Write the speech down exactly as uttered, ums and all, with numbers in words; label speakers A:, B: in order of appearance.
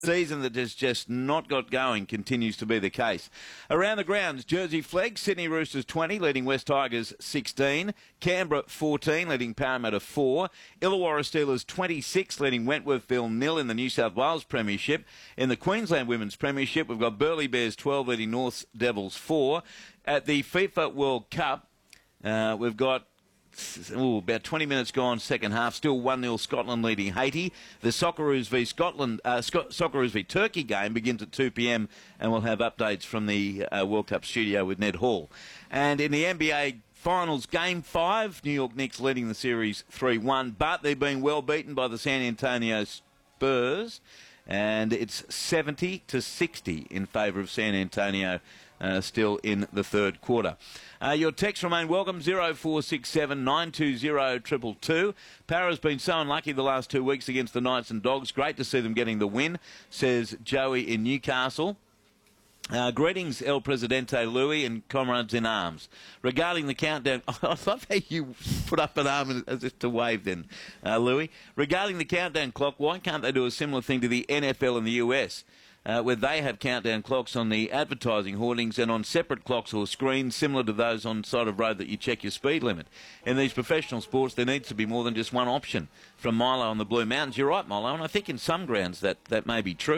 A: season that has just not got going continues to be the case. Around the grounds, Jersey Flegg, Sydney Roosters twenty, leading West Tigers sixteen. Canberra fourteen, leading Parramatta four. Illawarra Steelers twenty-six, leading Wentworthville nil in the New South Wales Premiership. In the Queensland Women's Premiership, we've got Burleigh Bears twelve, leading North Devils four. At the FIFA World Cup, uh, we've got Ooh, about twenty minutes gone, second half. Still one nil Scotland leading Haiti. The Socceroos v Scotland, uh, Scot- Socceroos v Turkey game begins at two p m and we'll have updates from the uh, World Cup studio with Ned Hall. And in the N B A Finals, Game five, New York Knicks leading the series three one, but they're being well beaten by the San Antonio Spurs, and it's seventy to sixty in favour of San Antonio uh, still in the third quarter. Uh, your texts remain welcome, zero four six seven nine two zero two two two. Para's been so unlucky the last two weeks against the Knights and Dogs. Great to see them getting the win, says Joey in Newcastle. Uh, greetings, El Presidente Louis and comrades in arms. Regarding the countdown, I love how you put up an arm as if to wave then, uh, Louis. Regarding the countdown clock, why can't they do a similar thing to the N F L in the U S, uh, where they have countdown clocks on the advertising hoardings and on separate clocks or screens similar to those on the side of road that you check your speed limit? In these professional sports, there needs to be more than just one option. From Milo on the Blue Mountains. You're right, Milo, and I think in some grounds that, that may be true.